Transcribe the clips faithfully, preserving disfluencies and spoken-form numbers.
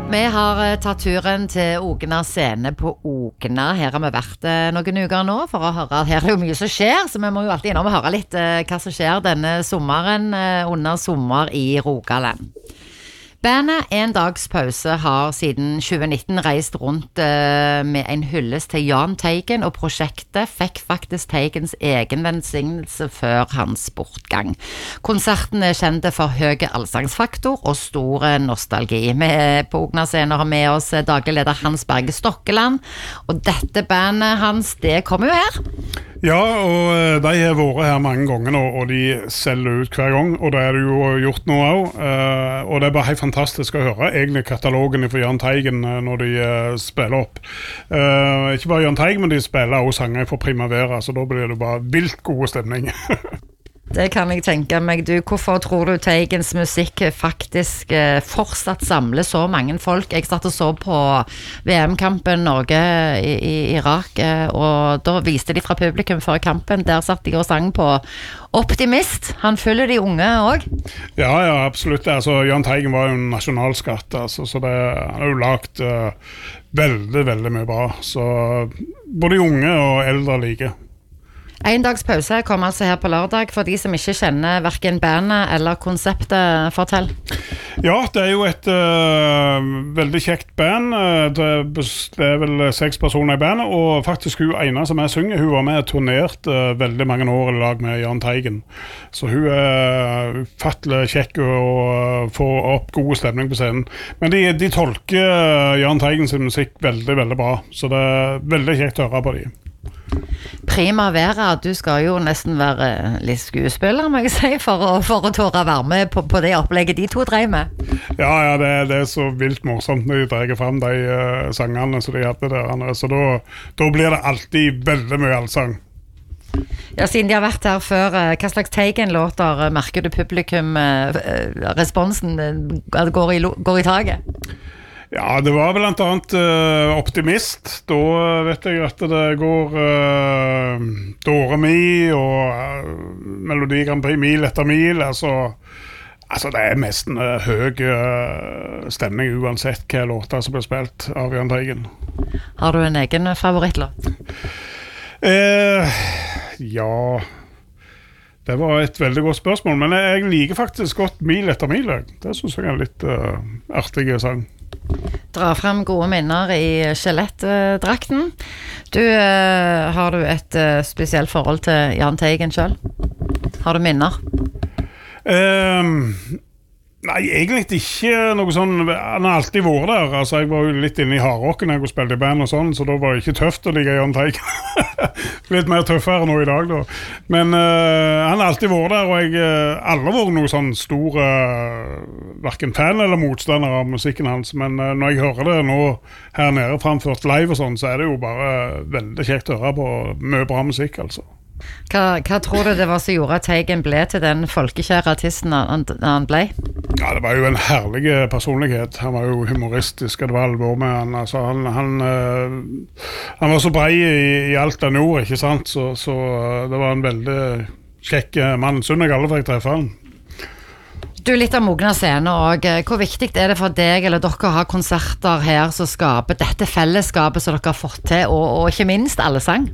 Vi har tatt turen til Ogna scene på Ogna. Her har vi vært noen uker nå for å høre. Her er jo mye som skjer, så vi må jo alltid innom og høre litt hva som skjer denne sommeren under sommer i Rogaland. Bandet En Dags Pause har siden tjue nitten reist rundt uh, med en hyllest til Jahn Teigen, og prosjektet fikk faktisk Teigens egen velsignelse før hans bortgang. Konserten er kjent for høy allsangsfaktor og stor nostalgi. Vi på Ogna scene har med oss daglig leder Hans Berge Stokkeland, og dette bandet hans, det kommer jo her. Ja, og de har vært her mange ganger nå, og de selger ut hver gang, og det er det jo gjort nå også, og det er bare helt fantastisk å høre egentlig katalogen for Jahn Teigen når de spiller opp. Ikke bare Jahn Teigen, men de spiller også sanger for Primavera, så da blir det bare vilt god stemning. Det kan jeg tenke meg. Du, hvorfor tror du Teigens musikk faktisk eh, fortsatt samler så mange folk? Jeg satt og så på V M-kampen Norge i, i Irak, eh, og da viste de fra publikum før kampen. Der satt de og sang på Optimist. Han følger de unge også. Ja, ja, absolutt. Altså, Jahn Teigen var jo en nasjonalskatt, altså, så det han har jo lagt uh, veldig, veldig mye bra. Så både unge og eldre like. En Dags Pause kommer altså her på lørdag. For de som ikke kjenner hverken bandet eller konseptet, fortell. Ja, det er jo et uh, veldig kjekt band. Det, det er vel seks personer i bandet, og faktisk hun ene som jeg synger, hun var med og turnert uh, veldig mange år i lag med Jahn Teigen. Så hun er ufattelig kjekk og uh, får opp god stemning på scenen. Men de, de tolker Jahn Teigens musikk veldig, veldig bra, så det er veldig kjekt å høre på dem. Primavera, du skal jo nesten være litt skuespiller, må jeg si, for å, for å tåre være med på, på det opplegget de to drev med. Ja, ja, det, det er så vilt morsomt når de dreier frem de uh, sangene som de hadde der, så da, da blir det alltid veldig mye allsang. Ja, siden de har vært her før, hva slags Teigen-låter merker du publikum, uh, responsen uh, går, i, går i taget? Ja, det var blant annet uh, Optimist. Da vet jeg at det går uh, Dore Mi og uh, Melodi Grand Prix Mil etter mil. Altså, altså det er mest en uh, høy uh, stemning uansett hva låter som blir spilt av Jahn Teigen. Har du en egen favorittlåt? Uh, ja... Det var et veldig godt spørsmål, men jeg liker faktisk godt Mil etter mil. Det synes jeg er en litt uh, artig sang. Dra frem gode minner i skjelettdrakten. Du, uh, har du et uh, spesielt forhold til Jahn Teigen selv? Har du minner? Um, nei, egentlig ikke noe sånn. Han har alltid vært der. Altså, jeg var jo litt inne i hardrocken når jeg spilte i band og sånn, så da var det ikke tøft å ligge Jahn Teigen. Litt mer tøffere nå i dag da. Men uh, han har alltid vært der, og jeg uh, aldri vært noe sånn stor uh, hverken fan eller motstander av musikken hans, men uh, når jeg hører det nå her nede framført live og sånn, så er det jo bare uh, veldig kjekt å høre på mye bra musikk, altså. Hva, hva tror du det var som gjorde at Teigen ble til den folkekjære artisten han, han ble? Ja, det var jo en herlig personlighet. Han var jo humoristisk, det var alvor med han. Altså, han, han, øh, han var så brei i, i alt han gjorde, ikke sant? Så, så det var en veldig kjekk mann. Synd jeg alle fikk treffe han. Du, litt om Ogna scene, og hvor viktig er det for deg eller dere å ha konserter her som skaper dette fellesskapet som dere har fått til, og, og ikke minst alle sang?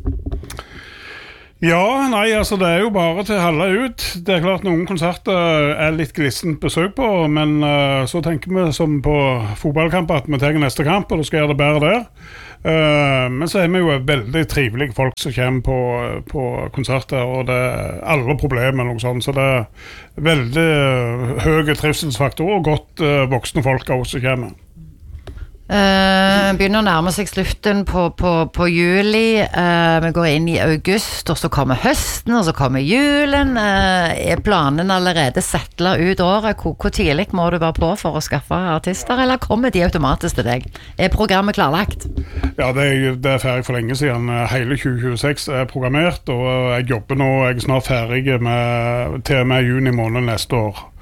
Ja, nei, altså det er jo bare til å holde ut. Det er klart noen konserter er litt glissent besøk på, men uh, så tenker vi som på fotballkamper at vi tar neste kamp, og da skal gjøre det bedre der. Uh, men så er vi jo veldig trivelige folk som kommer på, på konserter, og det er alle problemer og noe sånt, så det er veldig uh, høy trivselsfaktor og godt uh, voksne folk også som kommer. Uh, begynner å nærme seg slutten på, på, på juli. Uh, vi går inn i august, og så kommer høsten, og så kommer julen. Uh, er planen allerede settlet ut året? Hvor, hvor tidlig må du være på for å skaffe artister, eller kommer de automatisk til deg? Er programmet klarlagt? Ja, det er, det er ferdig for lenge siden. Hele tjue tjueseks er programmert, og jeg jobber nå, jeg er snart ferdig med, til og med juni måned neste år.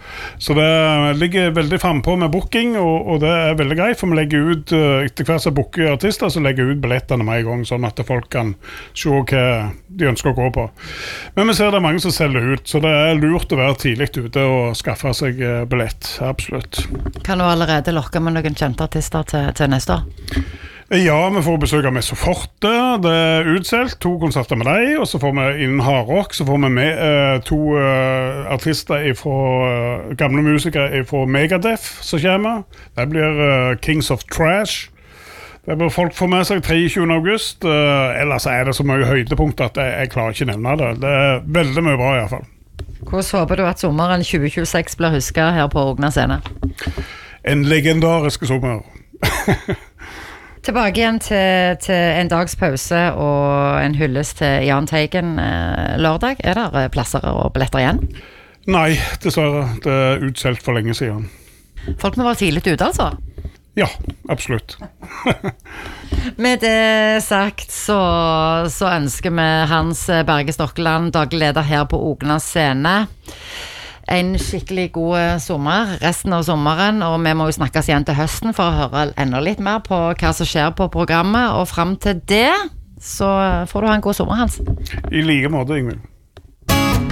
Så det ligger veldig frempå med booking, og, og det er veldig greit, for vi legger ut, etter hvert som booker artister, så legger vi ut billettene med en gang, sånn at folk kan se hva de ønsker å gå på. Men vi ser det er mange som selger ut, så det er lurt å være tidlig ute og skaffe seg billett, absolutt. Kan du allerede lokke med noen kjente artister til, til neste år? Ja, vi får besøk av Messo Forte, det er utselt, to konserter med deg, og så får vi innen hardrock, så får vi med eh, to eh, artister fra eh, gamle musikere fra Megadeth som kommer. Det blir eh, Kings of Trash. Det blir folk får med seg tjuetre august, eh, ellers er det så mye høydepunkt at jeg, jeg klarer ikke nevne det. Det er veldig mye bra i hvert fall. Hvordan håper du at sommeren tjue tjueseks blir husket her på Ogna scene? En legendarisk sommer. Tilbake igjen til, til en dags pause og en hyllest til Jahn Teigen eh, lørdag. Er det plasser og billetter igjen? Nei, dessverre. Det er utsolgt for lenge siden. Folk må være tidlig ute, altså? Ja, absolutt. Med det sagt så, så ønsker vi Hans Berge Stokkeland, daglig leder her på Ogna scene, en skikkelig god sommer resten av sommeren, og vi må jo snakkes igjen til høsten for å høre enda litt mer på hva som skjer på programmet, og frem til det så får du ha en god sommer, Hans. I like måte, Ingvild.